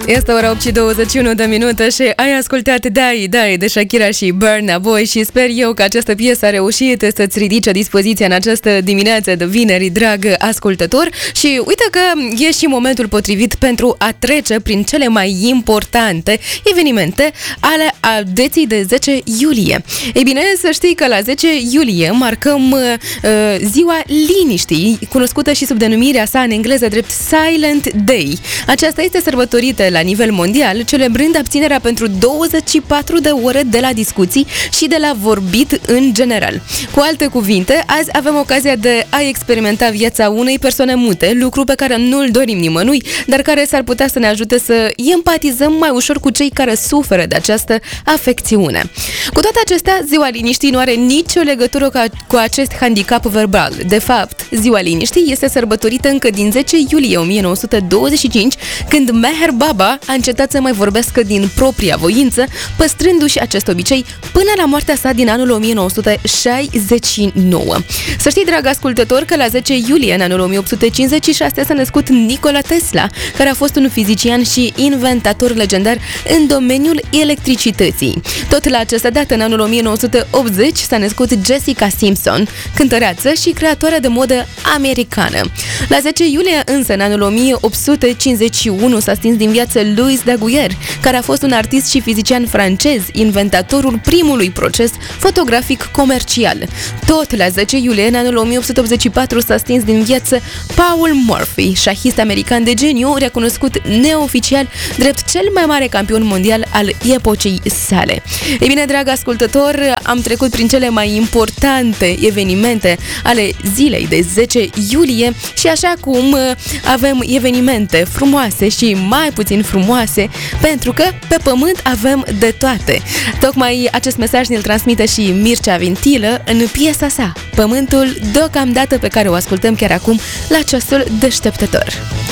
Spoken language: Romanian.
Este ora 8:21 de minute și ai ascultat Dai de Shakira și Burna Boy și sper eu că această piesă a reușit să-ți ridice dispoziția în această dimineață de vineri, drag ascultător. Și uite că e și momentul potrivit pentru a trece prin cele mai importante evenimente ale dații de 10 iulie. Ei bine, să știi că la 10 iulie marcăm ziua liniștii, cunoscută și sub denumirea sa în engleză drept Silent Day. Aceasta este sărbătorită la nivel mondial, celebrând abținerea pentru 24 de ore de la discuții și de la vorbit în general. Cu alte cuvinte, azi avem ocazia de a experimenta viața unei persoane mute, lucru pe care nu-l dorim nimănui, dar care s-ar putea să ne ajute să empatizăm mai ușor cu cei care suferă de această afecțiune. Cu toate acestea, ziua liniștii nu are nicio legătură cu acest handicap verbal. De fapt, ziua liniștii este sărbătorită încă din 10 iulie 1925, când Meher Baba a încetat să mai vorbească din propria voință, păstrându-și acest obicei până la moartea sa din anul 1969. Să știi, drag ascultător, că la 10 iulie în anul 1856 s-a născut Nikola Tesla, care a fost un fizician și inventator legendar în domeniul electricității. Tot la această dată, în anul 1980, s-a născut Jessica Simpson, cântăreață și creatoare de modă americană. La 10 iulie însă, în anul 1851, s-a stins din viață Louis Daguerre, care a fost un artist și fizician francez, inventatorul primului proces fotografic comercial. Tot la 10 iulie, în anul 1884, s-a stins din viață Paul Morphy, șahist american de geniu, recunoscut neoficial drept cel mai mare campion mondial al epocii sale. Ei bine, drag ascultător, am trecut prin cele mai importante evenimente ale zilei de 10 iulie și așa cum avem evenimente frumoase și mai puțin frumoase, pentru că pe pământ avem de toate. Tocmai acest mesaj ne-l transmite și Mircea Vintilă în piesa sa Pământul, deocamdată, pe care o ascultăm chiar acum la ceasul deșteptător.